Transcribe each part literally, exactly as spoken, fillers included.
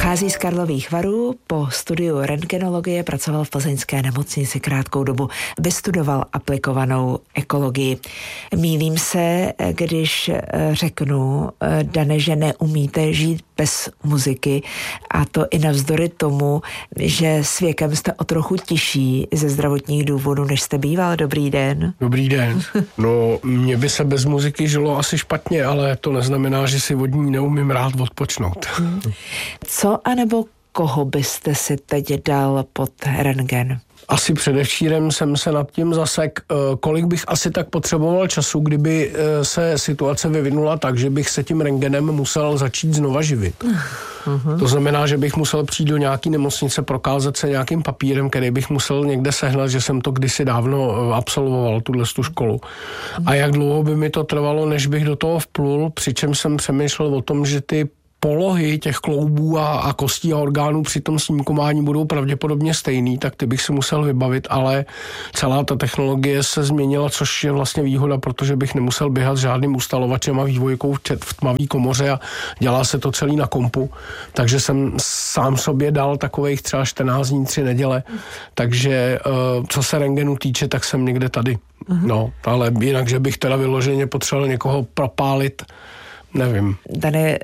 Pochází z Karlových Varů, po studiu rentgenologie pracoval v plzeňské nemocnici krátkou dobu, vystudoval aplikovanou ekologii. Mýlím se, když řeknu, Dane, že neumíte žít bez muziky, a to i navzdory tomu, že s věkem jste o trochu tiší ze zdravotních důvodů, než jste býval. Dobrý den. Dobrý den. No, mně by se bez muziky žilo asi špatně, ale to neznamená, že si od ní neumím rád odpočnout. Hmm. Co anebo koho byste si teď dal pod rentgen? Asi předevčírem jsem se nad tím zasek, kolik bych asi tak potřeboval času, kdyby se situace vyvinula tak, že bych se tím rentgenem musel začít znova živit. Uh-huh. To znamená, že bych musel přijít do nějaký nemocnice, prokázat se nějakým papírem, který bych musel někde sehnat, že jsem to kdysi dávno absolvoval, tuhle tu školu. Uh-huh. A jak dlouho by mi to trvalo, než bych do toho vplul, přičemž jsem přemýšlel o tom, že ty polohy těch kloubů a, a kostí a orgánů při tom snímkování budou pravděpodobně stejný, tak ty bych si musel vybavit, ale celá ta technologie se změnila, což je vlastně výhoda, protože bych nemusel běhat s žádným ustalovačem a vývojkou v tmavý komoře a dělá se to celý na kompu. Takže jsem sám sobě dal takových třeba čtrnáct dní, tři neděle. Takže co se rentgenu týče, tak jsem někde tady. Uh-huh. No, ale jinak, že bych teda vyloženě potřeboval někoho propálit, nevím. Dane,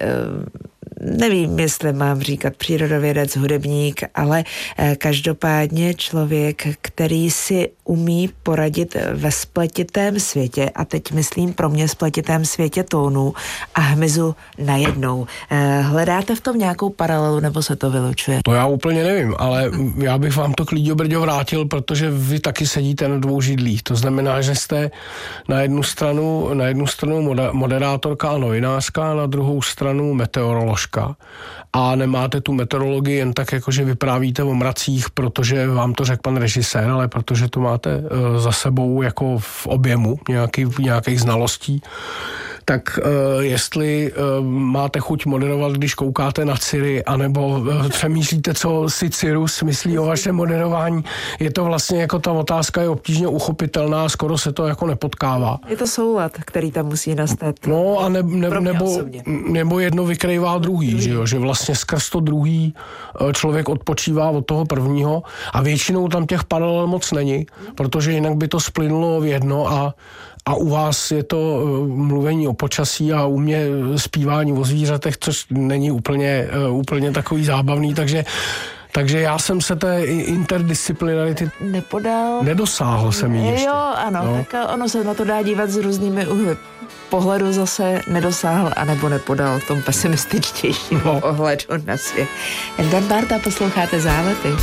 nevím, jestli mám říkat přírodovědec, hudebník, ale každopádně člověk, který si umí poradit ve spletitém světě, a teď myslím pro mě spletitém světě tónů a hmyzu najednou. Hledáte v tom nějakou paralelu, nebo se to vylučuje? To já úplně nevím, ale já bych vám to klíďo brďo vrátil, protože vy taky sedíte na dvou židlích. To znamená, že jste na jednu stranu, na jednu stranu moderátorka a novinářka, a na druhou stranu meteoroložka. A nemáte tu meteorologii jen tak, jako že vyprávíte o mracích, protože vám to řekl pan režisér, ale protože to máte uh, za sebou jako v objemu nějaký, nějakých znalostí. Tak uh, jestli uh, máte chuť moderovat, když koukáte na Ciri, anebo uh, přemýšlíte, co si Cirus myslí o vašem moderování, je to vlastně jako ta otázka je obtížně uchopitelná, skoro se to jako nepotkává. Je to soulad, který tam musí nastat. No a ne, ne, nebo, nebo jedno vykrývá druhý, druhý. Že, jo? Že vlastně skrz to druhý člověk odpočívá od toho prvního a většinou tam těch paralel moc není, protože jinak by to splynulo v jedno a A u vás je to mluvení o počasí a u mě zpívání o zvířatech, což není úplně, úplně takový zábavný, takže, takže já jsem se té interdisciplinarity nepodal. Nedosáhl jsem jí ještě. Jo, ano, no. Tak ono se na to dá dívat s různými uhly pohledu, zase nedosáhl anebo nepodal v tom pesimističtějším no. ohledu na svět. Dan Bárta, posloucháte Zálety.